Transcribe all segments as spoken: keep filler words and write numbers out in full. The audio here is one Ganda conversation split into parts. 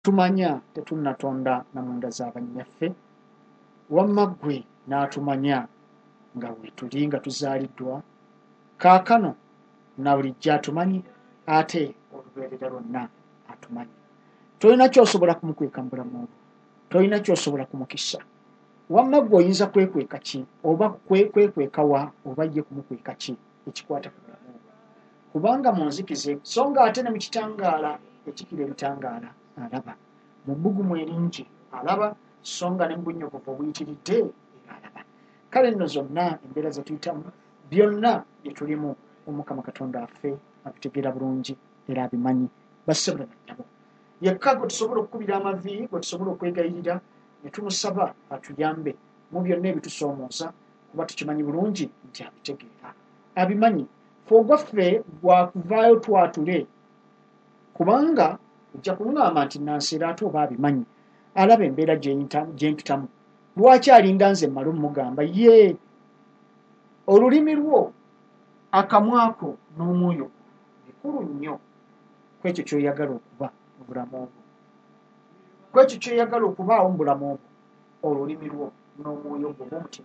tumanya tetunnatonda namunda z'abanyaffe wamma ggwe n'atumanya nga weetuli nga tuzaaliddwa kaakano na bulijjo atumanyi ate olubeerera lwonna atumanyi. Tolina ky'osobola kumukweka mu bulamu obwo, tolina ky'osobola kumukisa. Wamma ggwe oyinza kwekweka ki oba kwekweka wa oba ye kumukweka ki ekikwata ku bulamu obwo, kubanga mu nzikiza so nga ate ne mu kitangaala ekikira ebitangaala alaba, mu bbugumu eringi alaba, so nga ne mu bunnyogovu obuyitiridde era alaba. Kale nno zonna embeera ze tuyitamu byonna bye tulimu Omukama Katonda waffe abitegeera bulungi era abimanyi. Bassebo banyabo yekka gwe tusobola okukubira amavi, gwe tusobola okwegayirira ne tumusaba atuyambe mu byonna ebitusoomooza, kuba tukimanyi bulungi nti abitegeera abimanyi. Fe ogwaffe gwakuvaayo twatule, kubanga ojja kuŋŋamba nti nansi era ate oba abimanyi, alaba embeera gye mpitamu. Lwaki alinda nze mmale omugamba ye olulimi lwo, akamwako n'omwoyo bikulu nnyo ku ekyo ky'oyagala okuba mu bulamu obwo, ku ekyo ky'oyagala okubaawo mu bulamu obwo. Olulimi lwo n'omwoyo gwo n'omutima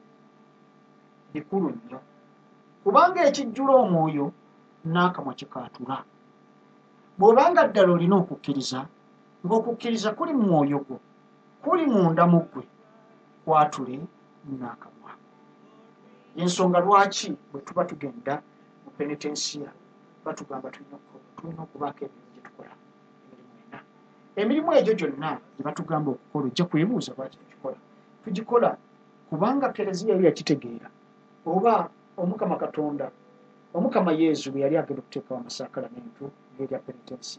bikulu nnyo, kubanga ekijjula omwoyo n'akamwa kikaatula. Bw'obanga ddala olina okukkiriza, ng'okukkiriza kuli mu mwoyo gwo, kuli munda mu ggwe, kwatule n'akamwa. Ensonga lwaki bwe tuba tugenda mu penetensiya batugamba tulina okubaako emirimu gye tukola, emirimu ena. Emirimu egyo gyonna gye batugamba okukola ojja kwebuuza lwaki tugikola. Tugikola kubanga Kereziya yali yakitegeera, oba Omukama Katonda, Omukama Yesu bwe yali agenda okuteekawo amasakalamentu ng'erya penetensiya.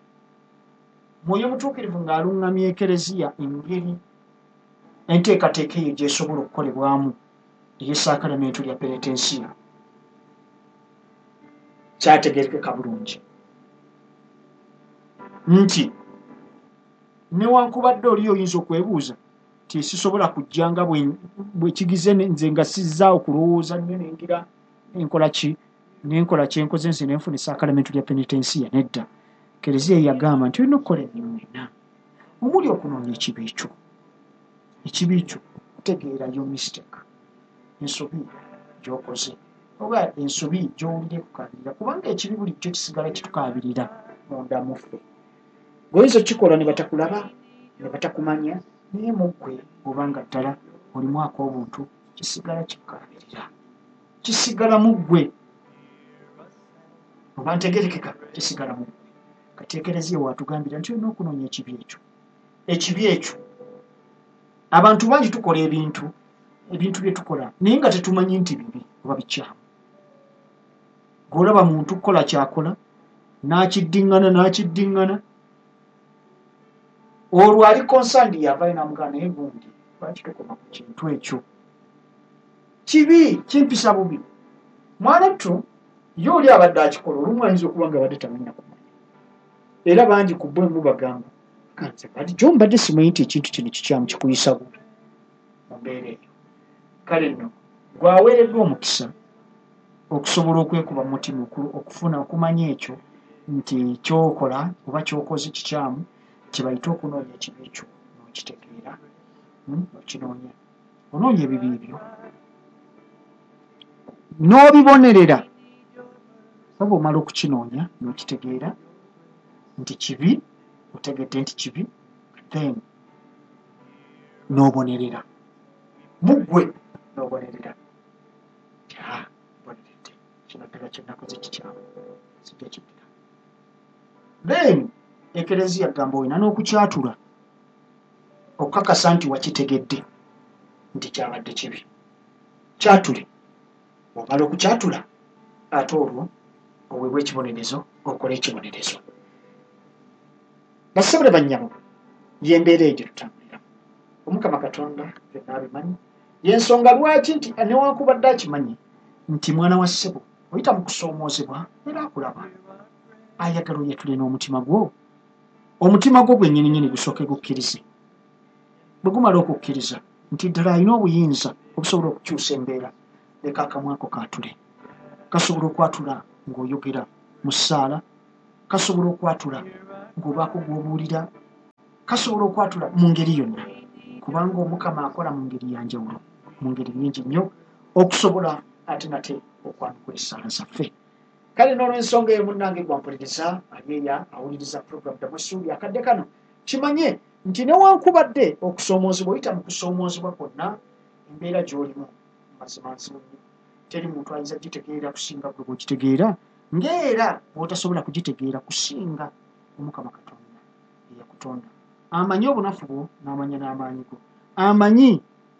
Mwoyo Mutuukirivu ng'aluŋŋamya Ekereziya engeri enteekateeka eyo gy'esobola okukolebwamu ey'essakalamentu lya penetensiya, kyategeerekeka bulungi nti newankubadde oli oyinza okwebuuza nti sisobola kujja nga bwe kigize nze nga sizzaawo kulowooza nnyo nengira enkola ki nenkola kyenkoze nze nenfuna essakalamentu lya penetensiya. Nedda, Kereziya yagamba nti olina okukola emirimu ena, omuli okunoonya ekibi kyo. Ekibi kyo kutegeerayo mistake, ensobi gy'okoze oba ensobi gy'owulira ekukaabirira, kubanga ekibi bulijjo kisigala kitukaabirira munda muffe. Goyinza okukikola ne batakulaba ne batakumanya, naye mu ggwe obanga ddala olimu ak'obuntu kisigala kikukaabirira, kisigala mu ggwe. Oba ntegeerekeka, kisigala mu ggwe. Kati Ekereziya waatugambira nti olina okunoonya ekibi ekyo. Ekibi ekyo abantu bangi tukola ebintu ebintu bye tukola naye nga tetumanyi nti bibi oba bikyamu. G'olaba muntu kukola kyakola n'akiddiŋŋana n'akiddiŋŋana, olwo ali konsandi yavaayo n'amugamba naye gundi lwaki tukoma ku kintu ekyo kibi, kimpisa bubi. Mwanattu ye oli abadde akikola olumu ayinza okuba nga abadde tamanya kumanya, era bangi ku bwe mubagamba kanze kati gyo mbadde simanyi nti ekintu kino kikyamu kikuyisa bubi mu mbeera eyo. Kale nno gwaweereddwa omukisa okusobola okwekuba mu mutima okufuna okumanya ekyo nti kyokola oba kyokoze kikyamu, kye bayita okunoonya ekibi ekyo n'okitegeera, okinoonya, onoonya ebibi ebyo n'obibonerera. Oba omala okukinoonya n'okitegeera nti kibi, otegedde nti kibi, then n'obonerera mu ggwe, n'obonerera nti aa boneredde kino ddala kye nakoze kikyamu sijja kiddira. Then Ekereziya agamba olina n'okukyatula okukakasa nti wakitegedde nti kyabadde kibi. Kyatule, omala okukyatula ate olwo oweebwa ekibonerezo, okole ekibonerezo. Bassebo bannyabo, y'embeera egyo tutambuliramu. Omukama Katonda byonna abimanyi, y'ensonga lwaki nti newankubadde akimanyi nti mwana wa ssebo oyita mu kusoomoozebwa era akulaba, ayagala oyatule n'omutima gwo. Omutima gwo gwennyininyini gusooke gukkirize. Bwe gumala okukkiriza nti ddala alina obuyinza obusobola okukyusa embeera, leka akamwako kaatule. Kasobola okwatula ng'oyogera mu ssaala, kasobola okwatula ng'obaako gw'obuulira kasobola okwatula mu ngeri yonna kubanga omukama akola mu ngeri yanjawulo mu ngeri nyingi nnyo okusobola ate nate okwanukula essaala zaffe. Kale n'olw'ensonga eyo munnange gwampuliriza alyeya awuliriza program damusuuli akadde kano kimanye nti newankubadde okusoomoozebwa oyita mu kusoomoozebwa kwonna embeera gy'olimu mazima nzibu nnyo. Teri muntu ayinza gitegeera kusinga gwe bw'ogitegeera ng'era bw'otasobola kugitegeera kusinga omukama katonda eyakutonda. Amanyi obunafu bwo n'amanya n'amaanyi go, amanyi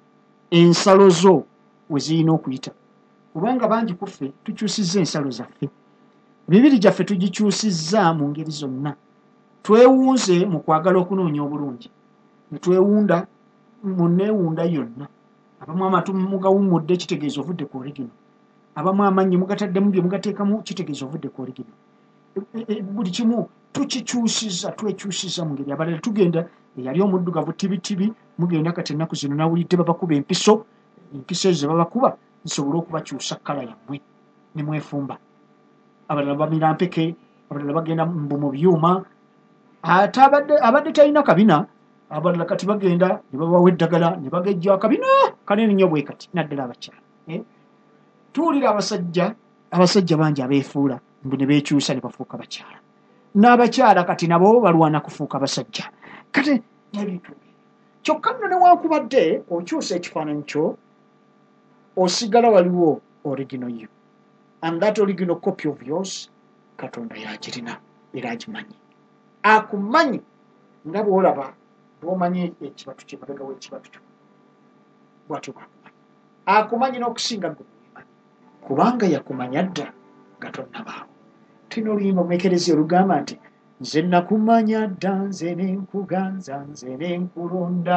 ensalo zo we zirina okuyita kubanga bangi ku ffe tukyusizza ensalo zaffe. Emibiri gyaffe tugikyusizza mu ngeri zonna. Twewunze mu kwagala okunoonya obulungi ne twewunda mu neewunda yonna. Abamu amatu mugawummudde kitegeeza ovudde ku oligino, abamu amannyi mugataddemu bye mugateekamu kitegeeza ovudde ku oligino. Buli kimu tukikyusizza, twekyusizza mu ngeri. Abalala tugenda eyali omuddugavu tibitibi mugenda kati ennaku zino nawulidde babakuba empiso, empiso ezo babakuba zisobole okubakyusa kkala yammwe ne mwefumba. Abalala bamira mpeke, abalala bagenda mbu mu byuma, ate abadde abadde talina kabina, abalala kati bagenda ne babawa eddagala ne bagejja akabina kanene nnyo bwe kati naddala abakyala. Tuwulira abasajja abasajja bangi abeefuula mbu ne beekyusa ne bafuuka bakyala, n'abakyala kati nabo balwana kufuuka basajja. Kati ebintu kyokka nno newankubadde okyusa ekifaananyi kyo osigala waliwo original you, and that original copy of yours katonda yagirina era agimanyi, akumanyi nga bw'olaba bw'omanyi ekibatu kye mabega w'ekibatu kyo bw'atyo bw'akumanyi. Akumanyi n'okusinga gwe bwemanyi kubanga yakumanya dda nga tonnabaawo. Tulina oluyimba mu Ekereziya olugamba nti nze nakumanya dda nze ne nkuganza nze ne nkulonda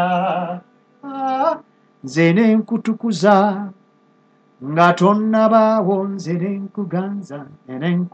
nze ne nkutukuza nga tonnabaawo nze ne nkuganza ne